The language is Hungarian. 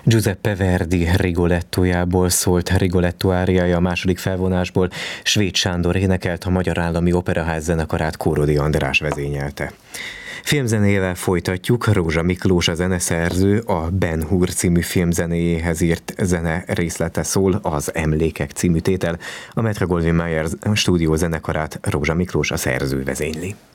Giuseppe Verdi Rigolettójából szólt Rigoletto áriája a második felvonásból, Svéd Sándor énekelt, a Magyar Állami Operaház zenekarát Kórodi András vezényelte. Filmzenével folytatjuk. Rózsa Miklós a zeneszerző, a Ben Hur című filmzenéjéhez írt zene részlete szól, az Emlékek című tétel. A Metro-Goldwyn-Mayer stúdió zenekarát Rózsa Miklós, a szerző vezényli.